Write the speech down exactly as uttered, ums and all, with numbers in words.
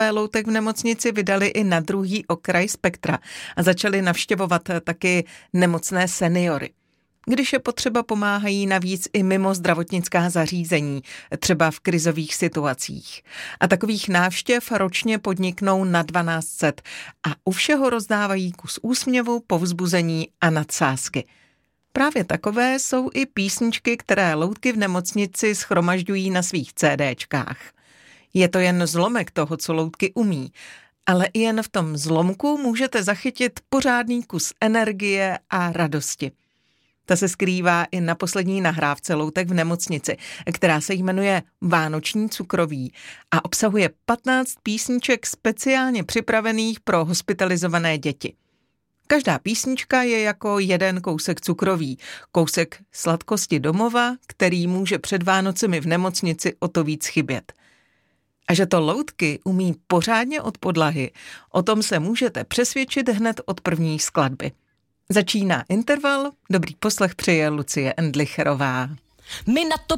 pečovatelé loutek v nemocnici vydali i na druhý okraj spektra a začali navštěvovat taky nemocné seniory. Když je potřeba, pomáhají navíc i mimo zdravotnická zařízení, třeba v krizových situacích. A takových návštěv ročně podniknou na dvanáct set a u všeho rozdávají kus úsměvu, povzbuzení a nadsázky. Právě takové jsou i písničky, které loutky v nemocnici shromažďují na svých CDčkách. Je to jen zlomek toho, co loutky umí, ale i jen v tom zlomku můžete zachytit pořádný kus energie a radosti. Ta se skrývá i na poslední nahrávce loutek v nemocnici, která se jmenuje Vánoční cukroví a obsahuje patnáct písniček speciálně připravených pro hospitalizované děti. Každá písnička je jako jeden kousek cukroví, kousek sladkosti domova, který může před Vánocemi v nemocnici o to víc chybět. A že to loutky umí pořádně od podlahy, o tom se můžete přesvědčit hned od první skladby. Začíná interval, dobrý poslech přeje Lucie Endlicherová. My na to